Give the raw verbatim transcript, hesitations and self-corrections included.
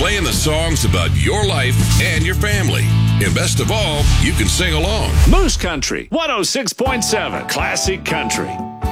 playing the songs about your life and your family. And best of all, you can sing along. Moose Country, one oh six point seven, Classic Country.